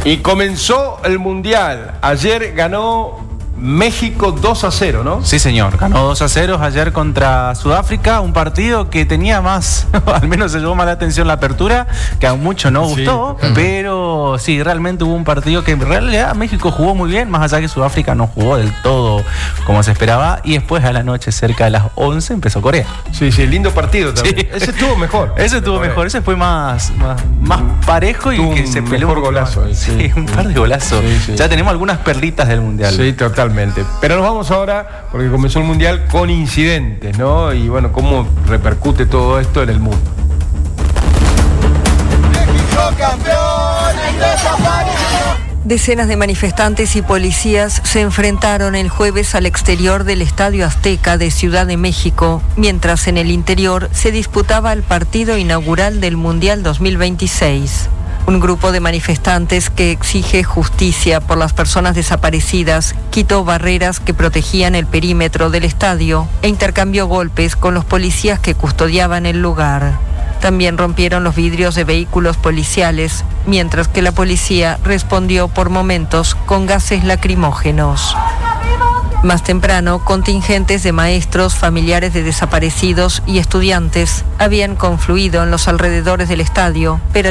Y comenzó el Mundial. Ayer ganó México 2-0, ¿no? Sí, señor. Ganó 2-0 ayer contra Sudáfrica, un partido que tenía más, al menos se llevó más la atención la apertura, que a muchos no gustó, sí. Pero sí, realmente hubo un partido que en realidad México jugó muy bien, más allá que Sudáfrica no jugó del todo como se esperaba, y después a la noche, cerca de las 11, empezó Corea. Sí, lindo partido también. Sí. Ese estuvo mejor. Ese fue más parejo y que se peleó. Un golazo. Sí, un par de golazos. Sí. Ya tenemos algunas perlitas del Mundial. Sí, totalmente. Pero nos vamos ahora, porque comenzó el Mundial con incidentes, ¿no? Y bueno, cómo repercute todo esto en el mundo. México campeón en desaparición. Decenas de manifestantes y policías se enfrentaron el jueves al exterior del Estadio Azteca de Ciudad de México, mientras en el interior se disputaba el partido inaugural del Mundial 2026. Un grupo de manifestantes que exige justicia por las personas desaparecidas quitó barreras que protegían el perímetro del estadio e intercambió golpes con los policías que custodiaban el lugar. También rompieron los vidrios de vehículos policiales, mientras que la policía respondió por momentos con gases lacrimógenos. Más temprano, contingentes de maestros, familiares de desaparecidos y estudiantes habían confluido en los alrededores del estadio, pero